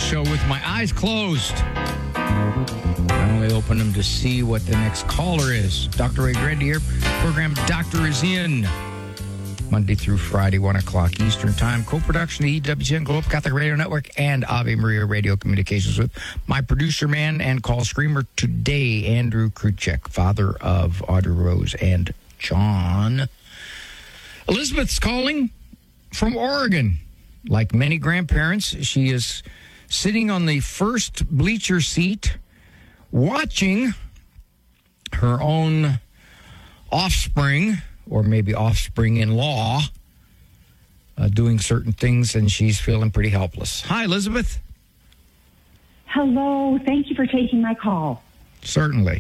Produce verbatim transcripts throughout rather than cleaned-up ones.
show with my eyes closed. I only open them to see what the next caller is. Doctor Ray Grandi here. Program Doctor is in. Monday through Friday, one o'clock Eastern Time. Co-production of E W C N Global Catholic Radio Network and Ave Maria Radio Communications with my producer man and call screamer today, Andrew Kruchek, father of Audrey Rose and John. Elizabeth's calling from Oregon. Like many grandparents, she is sitting on the first bleacher seat watching her own offspring, or maybe offspring-in-law, uh, doing certain things, and she's feeling pretty helpless. Hi, Elizabeth. Hello. Thank you for taking my call. Certainly.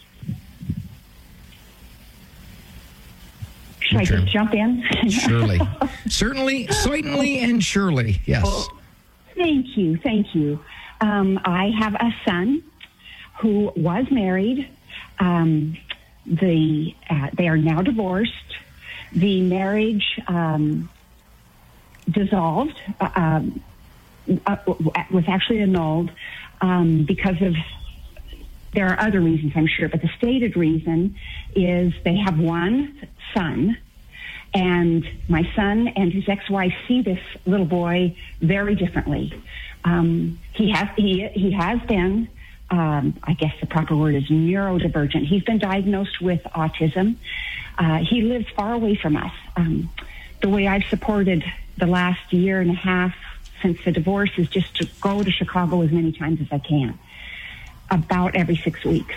Should I just jump in? Surely. Certainly, certainly, and surely, yes. Oh, thank you. Thank you. Um, I have a son who was married. Um, the uh, they are now divorced. The marriage um, dissolved, uh, um, uh, was actually annulled um, because of, there are other reasons, I'm sure, but the stated reason is they have one son, and my son and his ex-wife see this little boy very differently. Um, he has he he has been, um, I guess the proper word is neurodivergent. He's been diagnosed with autism. Uh, he lives far away from us. Um, the way I've supported the last year and a half since the divorce is just to go to Chicago as many times as I can, about every six weeks.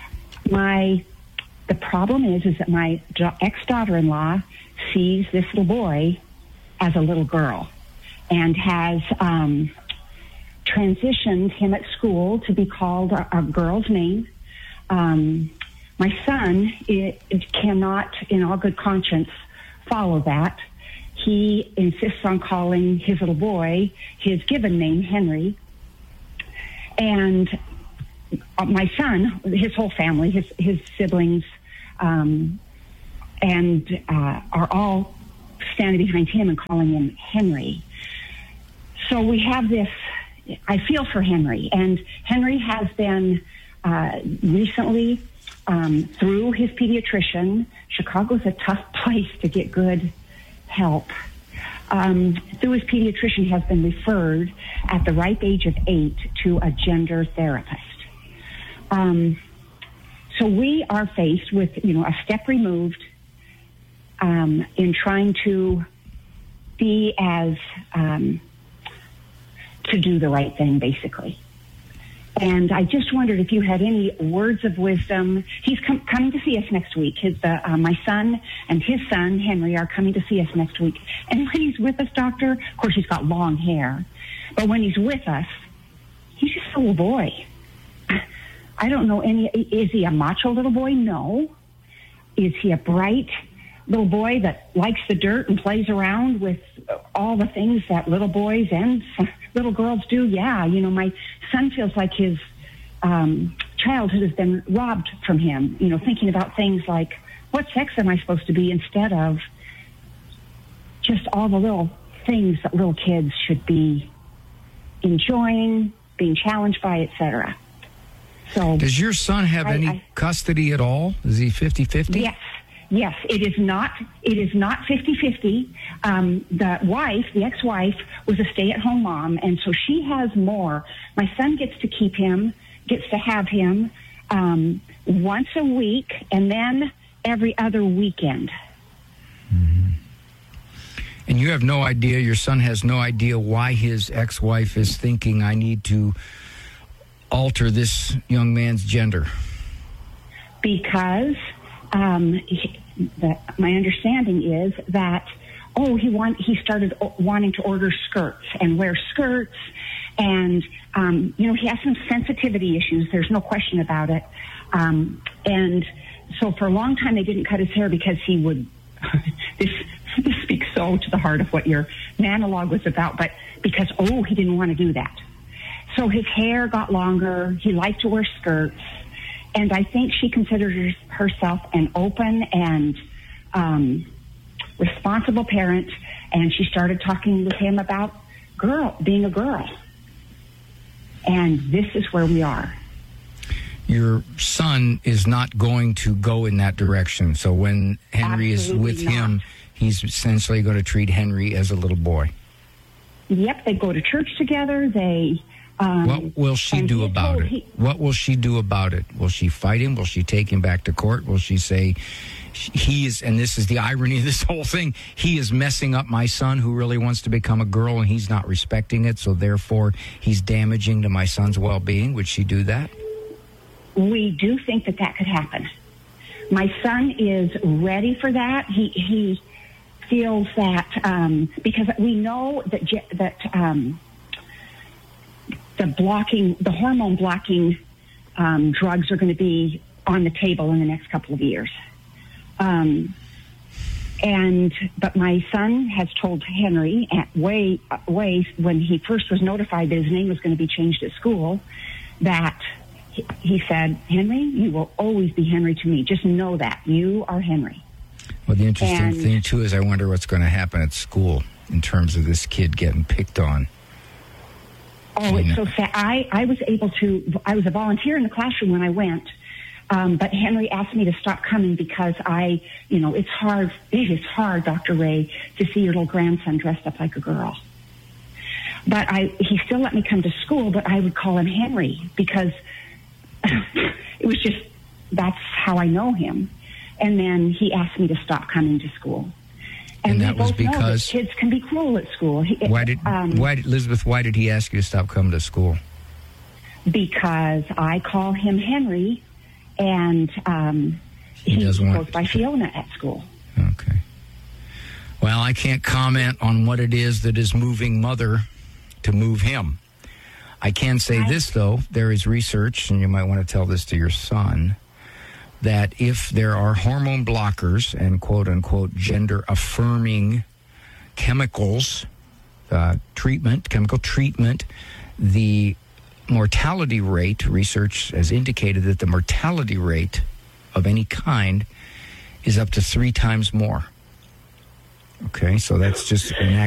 My the problem is is that my ex-daughter-in-law sees this little boy as a little girl and has um, transitioned him at school to be called a, a girl's name. Um, my son it, it cannot, in all good conscience, follow that. He insists on calling his little boy his given name, Henry. And my son, his whole family, his, his siblings, um, and uh, are all standing behind him and calling him Henry. So we have this, I feel for Henry. And Henry has been uh, recently, um, through his pediatrician, Chicago's a tough place to get good help. Um, through his pediatrician, has been referred at the ripe age of eight to a gender therapist. Um, so we are faced with, you know, a step removed um, in trying to be as, um, to do the right thing, basically. And I just wondered if you had any words of wisdom. He's com- coming to see us next week. His, uh, uh, my son and his son, Henry, are coming to see us next week. And when he's with us, Doctor, of course, he's got long hair. But when he's with us, he's just a little boy. I don't know any, is he a macho little boy? No. Is he a bright little boy that likes the dirt and plays around with all the things that little boys and little girls do? Yeah. You know, my son feels like his um, childhood has been robbed from him, you know, thinking about things like, what sex am I supposed to be, instead of just all the little things that little kids should be enjoying, being challenged by, et cetera. So, does your son have I, any I, custody at all? Is he fifty-fifty? Yes. Yes, it is not. It is not fifty-fifty. Um, the wife, the ex-wife, was a stay-at-home mom, and so she has more. My son gets to keep him, gets to have him um, once a week, and then every other weekend. Mm-hmm. And you have no idea, your son has no idea why his ex-wife is thinking, I need to alter this young man's gender. Because um, he, the, my understanding is that, oh, he want, he started wanting to order skirts and wear skirts. And, um, you know, he has some sensitivity issues. There's no question about it. Um, and so for a long time, they didn't cut his hair because he would, this, this speaks so to the heart of what your monologue was about, but because, oh, he didn't want to do that. So his hair got longer. He liked to wear skirts. And I think she considers herself an open and um, responsible parent. And she started talking with him about girl, being a girl. And this is where we are. Your son is not going to go in that direction. So when Henry Absolutely is with not. him, he's essentially going to treat Henry as a little boy. Yep, they go to church together. They. Um, What will she and do he about told it? he- What will she do about it? Will she fight him? Will she take him back to court? Will she say he is, and this is the irony of this whole thing, he is messing up my son who really wants to become a girl and he's not respecting it, so therefore he's damaging to my son's well-being? Would she do that? We do think that that could happen. My son is ready for that. He he feels that um, because we know that ge- that um, the blocking, the hormone blocking um, drugs are going to be on the table in the next couple of years. Um, and but my son has told Henry at way way when he first was notified that his name was going to be changed at school that. He said, Henry, you will always be Henry to me. Just know that. You are Henry. Well, the interesting And- thing, too, is I wonder what's going to happen at school in terms of this kid getting picked on. Oh, it's Yeah. so sad. I, I was able to, I was a volunteer in the classroom when I went, um, but Henry asked me to stop coming because I, you know, it's hard, it is hard, Doctor Ray, to see your little grandson dressed up like a girl. But I, he still let me come to school, but I would call him Henry because it was just, that's how I know him. And then he asked me to stop coming to school. And we that was both know that because- kids can be cruel at school. He- Why did, um, why did, Elizabeth, why did he ask you to stop coming to school? Because I call him Henry, and um, He he, doesn't want- goes by Fiona at school. Okay. Well, I can't comment on what it is that is moving Mother to move him. I can say I- this, though. There is research, and you might want to tell this to your son, that if there are hormone blockers and quote-unquote gender-affirming chemicals, uh, treatment, chemical treatment, the mortality rate, research has indicated that the mortality rate of any kind is up to three times more. Okay, so that's just an